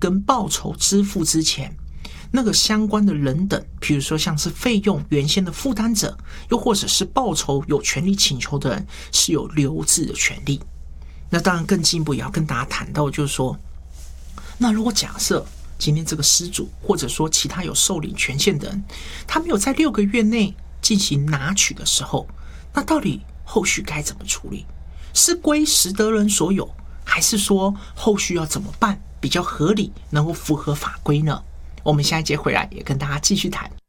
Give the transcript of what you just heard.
跟报酬支付之前，那个相关的人等，比如说像是费用原先的负担者，又或者是报酬有权利请求的人，是有留置的权利。那当然更进一步也要跟大家谈到，就是说，那如果假设今天这个失主或者说其他有受领权限的人，他没有在6个月内进行拿取的时候，那到底后续该怎么处理？是归实得人所有，还是说后续要怎么办比较合理，能够符合法规呢？我们下一节回来也跟大家继续谈。